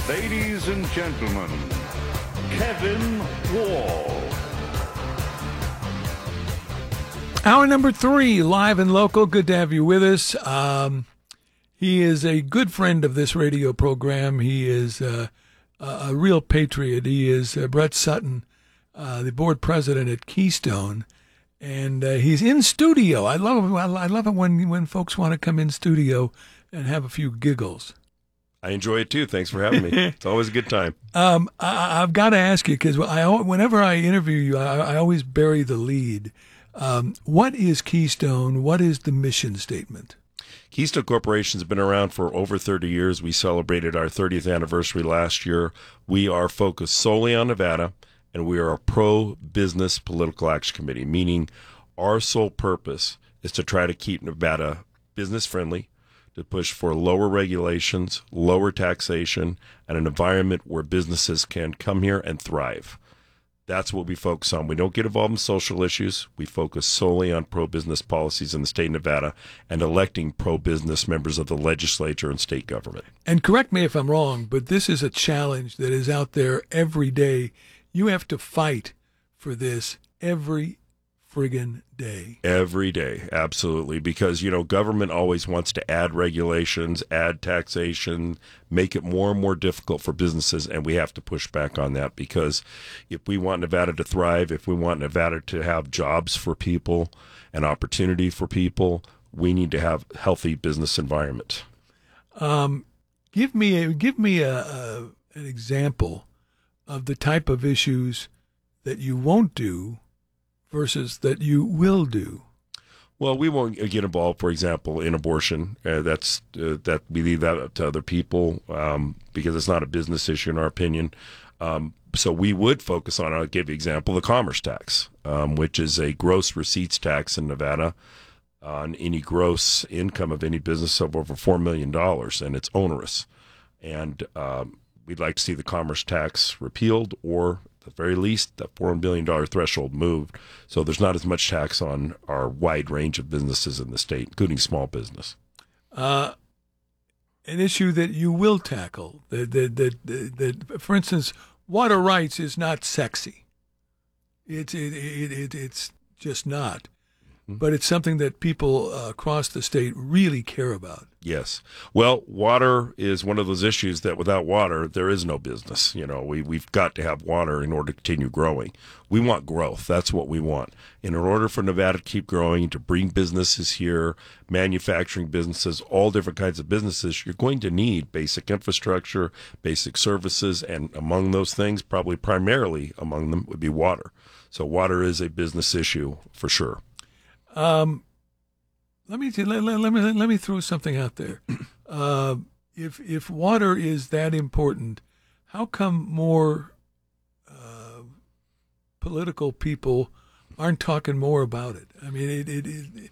Ladies and gentlemen, Kevin Wall. Hour number 3, live and local. Good to have you with us. He is a good friend of this radio program. He is a real patriot. He is Brett Sutton, the board president at Keystone, and he's in studio. I love it when folks want to come in studio and have a few giggles. I enjoy it too. Thanks for having me. It's always a good time. I've got to ask you, because whenever I interview you, I always bury the lead. What is Keystone? What is the mission statement? Keystone Corporation has been around for over 30 years. We celebrated our 30th anniversary last year. We are focused solely on Nevada, and we are a pro-business political action committee, meaning our sole purpose is to try to keep Nevada business-friendly, to push for lower regulations, lower taxation, and an environment where businesses can come here and thrive. That's what we focus on. We don't get involved in social issues. We focus solely on pro-business policies in the state of Nevada and electing pro-business members of the legislature and state government. And correct me if I'm wrong, but this is a challenge that is out there every day. You have to fight for this every friggin' day. Every day, absolutely. Because, government always wants to add regulations, add taxation, make it more and more difficult for businesses, and we have to push back on that, because if we want Nevada to thrive, if we want Nevada to have jobs for people and opportunity for people, we need to have healthy business environment. Give me an example of the type of issues that you won't do versus that you will do. Well, we won't get involved, for example, in abortion. That we leave that up to other people because it's not a business issue in our opinion. So we would focus on, I'll give you an example, the commerce tax, which is a gross receipts tax in Nevada on any gross income of any business of over $4 million, and it's onerous. And we'd like to see the commerce tax repealed, or at the very least, that $4 billion threshold moved, so there's not as much tax on our wide range of businesses in the state, including small business. An issue that you will tackle, that for instance, water rights is not sexy. It's just not. But it's something that people across the state really care about. Yes. Well, water is one of those issues that without water, there is no business. We've got to have water in order to continue growing. We want growth. That's what we want. And in order for Nevada to keep growing, to bring businesses here, manufacturing businesses, all different kinds of businesses, you're going to need basic infrastructure, basic services, and among those things, probably primarily among them, would be water. So water is a business issue for sure. Let me throw something out there. If water is that important, how come more political people aren't talking more about it? I mean,